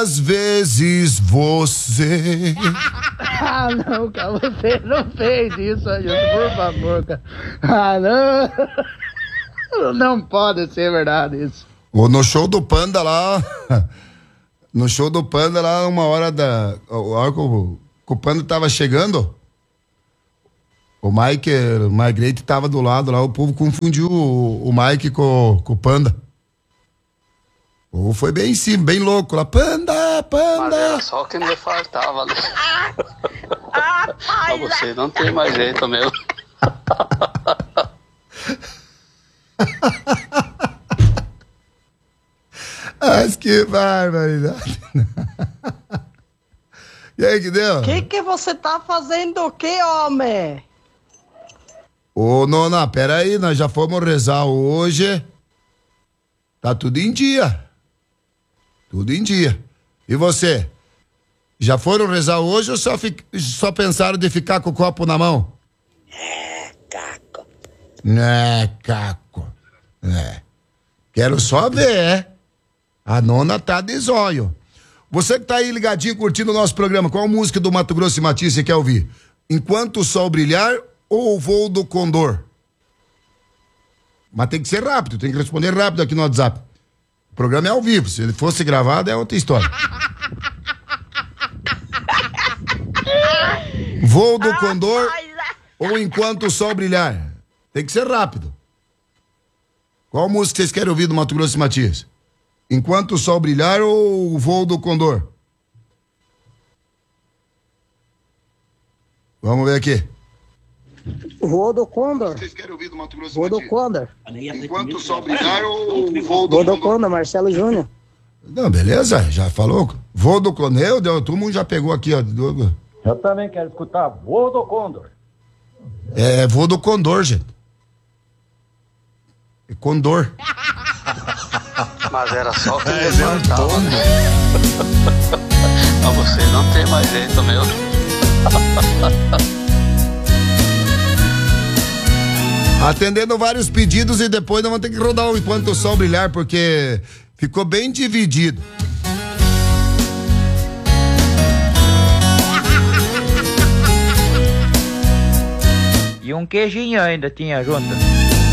Quantas vezes você... Ah, não, cara, você não fez isso, Ailton, por favor, cara. Ah, não. Não pode ser verdade isso. Ou no show do Panda lá... No show do Panda lá, uma hora da... A hora que o Panda tava chegando... O Mike Great tava do lado lá, o povo confundiu o Mike com o Panda. Ou foi bem em cima, bem louco lá. Panda! Mas era só o que me faltava, né? Pra você não tem mais jeito mesmo. Mas que barbaridade. E aí, que deu? Que você tá fazendo o quê, homem? Ô, Nona, peraí, nós já fomos rezar hoje. Tá tudo em dia. Tudo em dia. E você? Já foram rezar hoje ou só pensaram de ficar com o copo na mão? Caco. Caco. Quero só ver, A Nona tá de zóio. Você que tá aí ligadinho, curtindo o nosso programa, qual música do Mato Grosso e Matias você quer ouvir? Enquanto o Sol Brilhar ou o Voo do Condor? Mas tem que ser rápido, tem que responder rápido aqui no WhatsApp. O programa é ao vivo, se ele fosse gravado é outra história. Voo do Condor ou Enquanto o Sol Brilhar? Tem que ser rápido. Qual música vocês querem ouvir do Mato Grosso e Matias? Enquanto o Sol Brilhar ou o Voo do Condor? Vamos ver aqui. Voo do Condor. Vocês querem ouvir do Mato Grosso e Voo do Matias? Condor. Enquanto o Sol Brilhar ou o Voo Voo do do Condor, Marcelo Júnior. Não, beleza, já falou. Voo do Condor, todo mundo já pegou aqui, ó. Eu também quero escutar Voo do Condor. É, Voo do Condor, gente. É Condor. Mas era só o que me faltava, né? Pra você não tem mais jeito mesmo. Atendendo vários pedidos e depois nós vamos ter que rodar o Enquanto o Sol Brilhar, porque ficou bem dividido. E um queijinho ainda tinha junto.